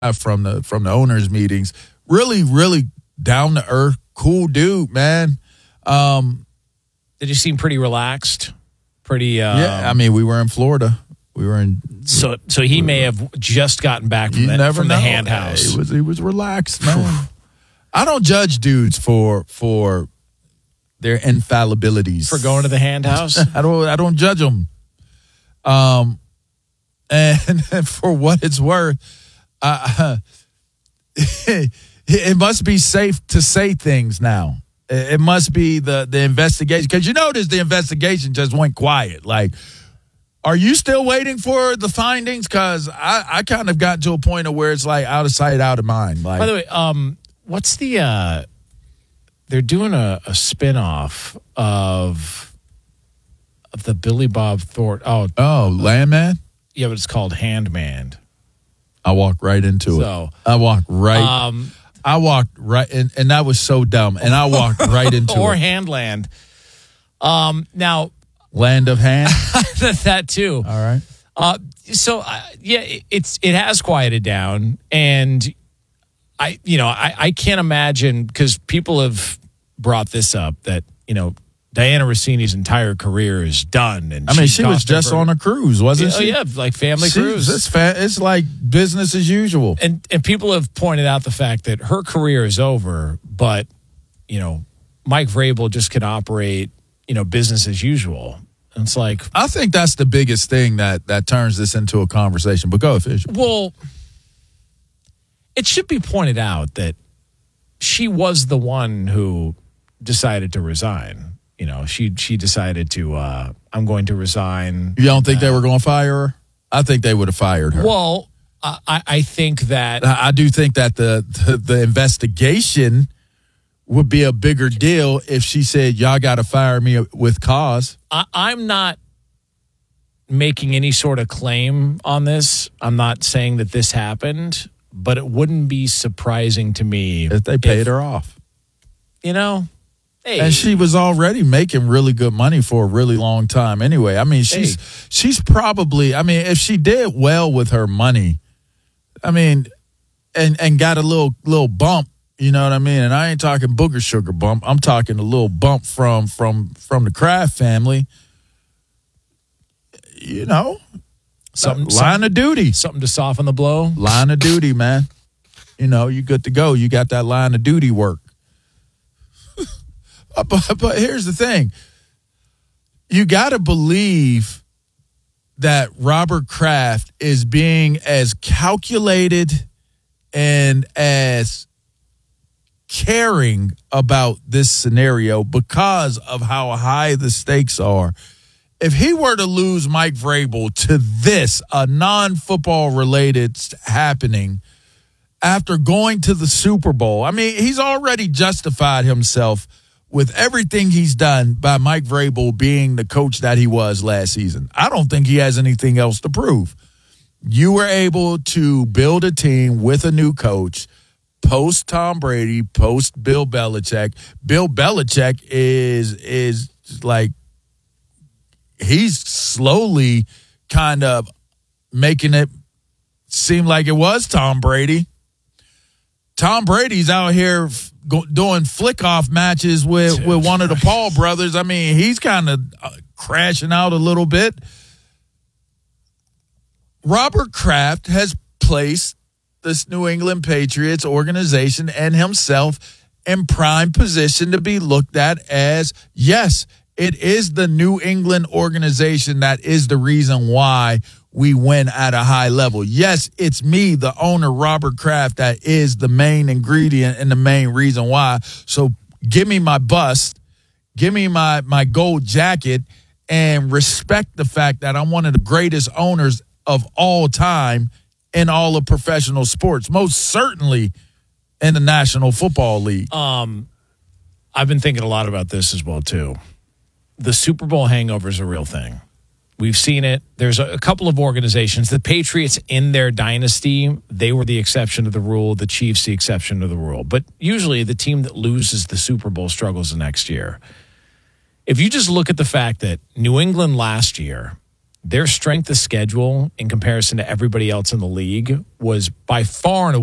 from the owners' meetings. Really, really down to earth, cool dude, man. Did you seem pretty relaxed? Pretty. Yeah, I mean, we were in Florida. We were in. So he may have just gotten back from the hand house. He was relaxed, man. I don't judge dudes for their infallibilities. For going to the hand house? I don't judge them. And for what it's worth, it must be safe to say things now. It must be the investigation. Because you notice the investigation just went quiet. Like, are you still waiting for the findings? Because I kind of got to a point of where it's like out of sight, out of mind. Like, by the way, what's the they're doing a spinoff of the Billy Bob Thornton. Oh, Landman? Yeah, but it's called Handman. I walked right into it. I walked right. I walked right, and that was so dumb. And I walked right into or it. Or Handland. Now, Land of Hand. That too. All right. It has quieted down, and I can't imagine, because people have brought this up that Diana Rossini's entire career is done, and she was just on a cruise, wasn't she? Oh yeah, like family cruise. It's like business as usual. And people have pointed out the fact that her career is over, but Mike Vrabel just can operate business as usual. And it's like, I think that's the biggest thing that turns this into a conversation. But go, Fisher. Well, it should be pointed out that she was the one who decided to resign. She decided to, I'm going to resign. You don't think they were going to fire her? I think they would have fired her. Well, I think that. I do think that the investigation would be a bigger deal if she said, y'all got to fire me with cause. I'm not making any sort of claim on this. I'm not saying that this happened, but it wouldn't be surprising to me if they paid her off. Hey. And she was already making really good money for a really long time anyway. I mean, she's probably, if she did well with her money, and got a little bump, you know what I mean? And I ain't talking booger sugar bump. I'm talking a little bump from the Kraft family. Line of duty. Something to soften the blow. Line of duty, man. You good to go. You got that line of duty work. But here's the thing. You got to believe that Robert Kraft is being as calculated and as caring about this scenario because of how high the stakes are. If he were to lose Mike Vrabel to this, a non-football related happening, after going to the Super Bowl, he's already justified himself with everything he's done by Mike Vrabel being the coach that he was last season. I don't think he has anything else to prove. You were able to build a team with a new coach, post Tom Brady, post Bill Belichick. Bill Belichick is like, he's slowly kind of making it seem like it was Tom Brady. Tom Brady's out here doing flick-off matches with one of the Paul brothers. He's kind of crashing out a little bit. Robert Kraft has placed this New England Patriots organization and himself in prime position to be looked at as, yes, it is the New England organization that is the reason why we win at a high level. Yes, it's me, the owner, Robert Kraft, that is the main ingredient and the main reason why. So give me my bust, give me my gold jacket, and respect the fact that I'm one of the greatest owners of all time in all of professional sports, most certainly in the National Football League. I've been thinking a lot about this as well, too. The Super Bowl hangover is a real thing. We've seen it. There's a couple of organizations. The Patriots in their dynasty, they were the exception to the rule. The Chiefs, the exception to the rule. But usually the team that loses the Super Bowl struggles the next year. If you just look at the fact that New England last year their strength of schedule in comparison to everybody else in the league was by far and